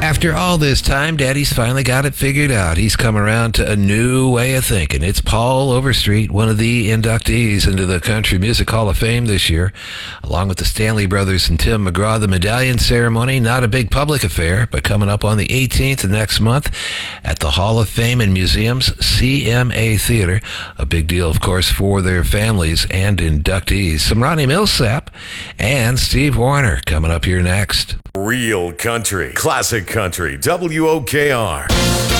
After all this time, Daddy's finally got it figured out. He's come around to a new way of thinking. It's Paul Overstreet, one of the inductees into the Country Music Hall of Fame this year, along with the Stanley Brothers and Tim McGraw. The medallion ceremony, not a big public affair, but coming up on the 18th of next month at the Hall of Fame and Museum's CMA Theater. A big deal, of course, for their families and inductees. Some Ronnie Millsap and Steve Wariner coming up here next. Real country, classic country, WOKR.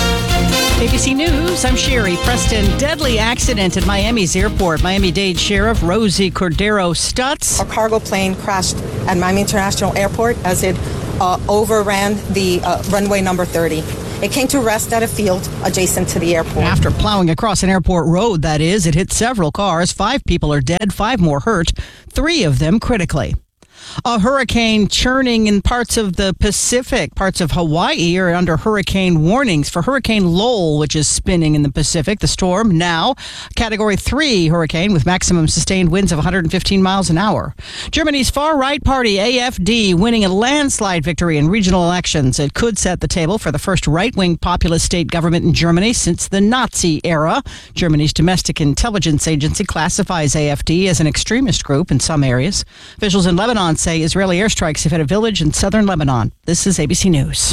ABC News, I'm Sherry Preston. Deadly accident at Miami's airport. Miami-Dade Sheriff Rosie Cordero Stutz. A cargo plane crashed at Miami International Airport as it overran the runway number 30. It came to rest at a field adjacent to the airport. After plowing across an airport road, that is, it hit several cars. 5 people are dead, 5 more hurt, 3 of them critically. A hurricane churning in parts of the Pacific. Parts of Hawaii are under hurricane warnings for Hurricane Lowell, which is spinning in the Pacific. The storm now Category 3 hurricane with maximum sustained winds of 115 miles an hour. Germany's far-right party, AfD, winning a landslide victory in regional elections. It could set the table for the first right-wing populist state government in Germany since the Nazi era. Germany's domestic intelligence agency classifies AfD as an extremist group in some areas. Officials in Lebanon say Israeli airstrikes have hit a village in southern Lebanon. This is ABC News.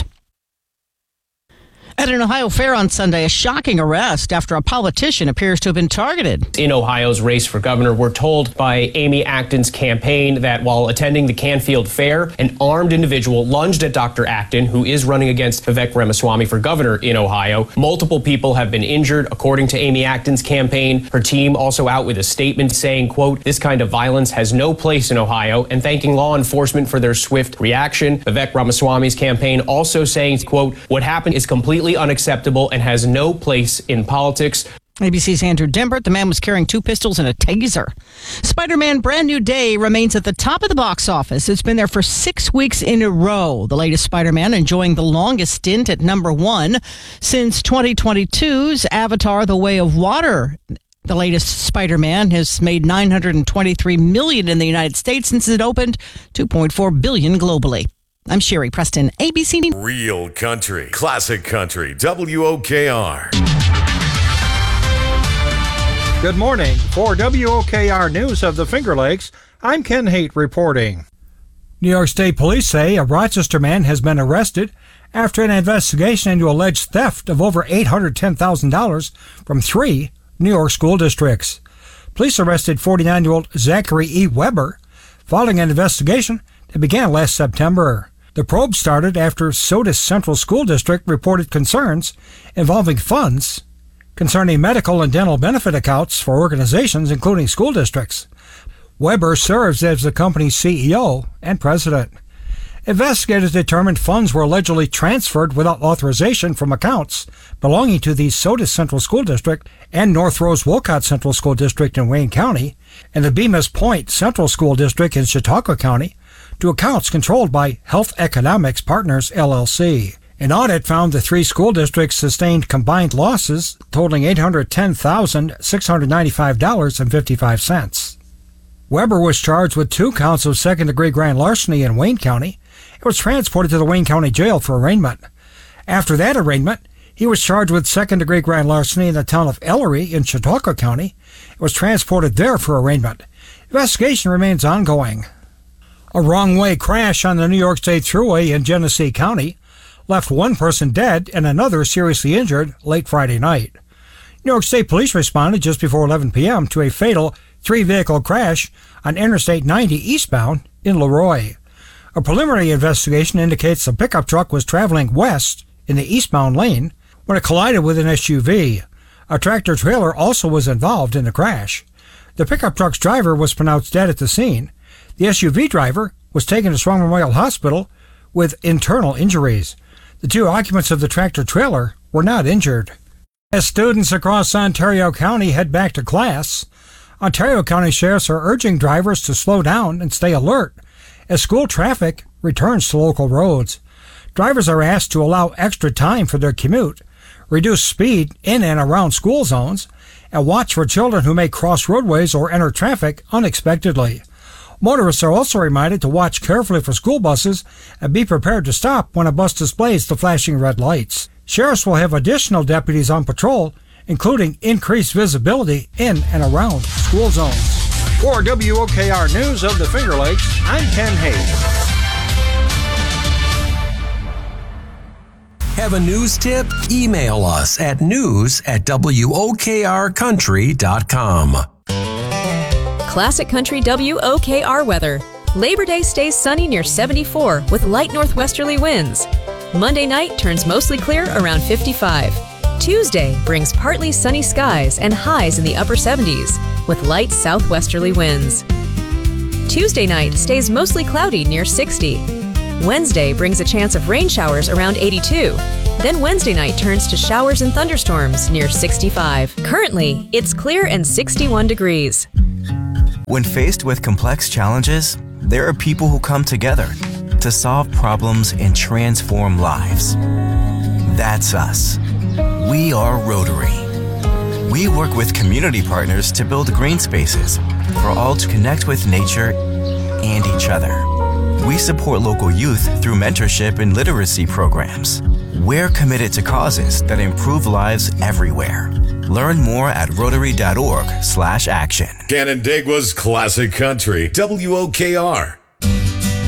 At an Ohio fair on Sunday, a shocking arrest after a politician appears to have been targeted. In Ohio's race for governor, we're told by Amy Acton's campaign that while attending the Canfield Fair, an armed individual lunged at Dr. Acton, who is running against Vivek Ramaswamy for governor in Ohio. Multiple people have been injured, according to Amy Acton's campaign. Her team also out with a statement saying, quote, "This kind of violence has no place in Ohio," and thanking law enforcement for their swift reaction. Vivek Ramaswamy's campaign also saying, quote, "What happened is completely unacceptable and has no place in politics." ABC's Andrew Dimbert. The man was carrying 2 pistols and a taser. Spider-Man Brand New Day remains at the top of the box office. It's been there for 6 weeks in a row. The latest Spider-Man enjoying the longest stint at number 1 since 2022's Avatar: The Way of Water. The latest Spider-Man has made $923 million in the United States since it opened, $2.4 billion globally. I'm Sherry Preston, ABC News. Real country, classic country, WOKR. Good morning. For WOKR News of the Finger Lakes, I'm Ken Haight reporting. New York State Police say a Rochester man has been arrested after an investigation into alleged theft of over $810,000 from 3 New York school districts. Police arrested 49-year-old Zachary E. Weber following an investigation that began last September. The probe started after Sodus Central School District reported concerns involving funds concerning medical and dental benefit accounts for organizations, including school districts. Weber serves as the company's CEO and president. Investigators determined funds were allegedly transferred without authorization from accounts belonging to the Sodus Central School District and North Rose Wolcott Central School District in Wayne County and the Bemis Point Central School District in Chautauqua County to accounts controlled by Health Economics Partners, LLC. An audit found the 3 school districts sustained combined losses totaling $810,695.55. Weber was charged with 2 counts of second-degree grand larceny in Wayne County and was transported to the Wayne County Jail for arraignment. After that arraignment, he was charged with second-degree grand larceny in the town of Ellery in Chautauqua County and was transported there for arraignment. Investigation remains ongoing. A wrong-way crash on the New York State Thruway in Genesee County left 1 person dead and another seriously injured late Friday night. New York State Police responded just before 11 p.m. to a fatal 3-vehicle crash on Interstate 90 eastbound in Leroy. A preliminary investigation indicates the pickup truck was traveling west in the eastbound lane when it collided with an SUV. A tractor-trailer also was involved in the crash. The pickup truck's driver was pronounced dead at the scene. The SUV driver was taken to Strong Memorial Hospital with internal injuries. The 2 occupants of the tractor-trailer were not injured. As students across Ontario County head back to class, Ontario County sheriffs are urging drivers to slow down and stay alert as school traffic returns to local roads. Drivers are asked to allow extra time for their commute, reduce speed in and around school zones, and watch for children who may cross roadways or enter traffic unexpectedly. Motorists are also reminded to watch carefully for school buses and be prepared to stop when a bus displays the flashing red lights. Sheriffs will have additional deputies on patrol, including increased visibility in and around school zones. For WOKR News of the Finger Lakes, I'm Ken Hayes. Have a news tip? Email us at news@wokrcountry.com. Classic Country WOKR weather. Labor Day stays sunny near 74 with light northwesterly winds. Monday night turns mostly clear around 55. Tuesday brings partly sunny skies and highs in the upper 70s with light southwesterly winds. Tuesday night stays mostly cloudy near 60. Wednesday brings a chance of rain showers around 82. Then Wednesday night turns to showers and thunderstorms near 65. Currently, it's clear and 61 degrees. When faced with complex challenges, there are people who come together to solve problems and transform lives. That's us. We are Rotary. We work with community partners to build green spaces for all to connect with nature and each other. We support local youth through mentorship and literacy programs. We're committed to causes that improve lives everywhere. Learn more at Rotary.org/action. Canandaigua's Classic Country, WOKR.